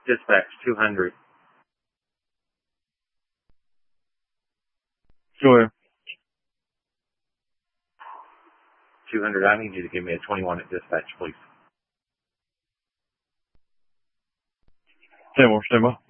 Dispatch 200. Go ahead. 200, I need you to give me a 21 at dispatch, please. 10 more, stand by.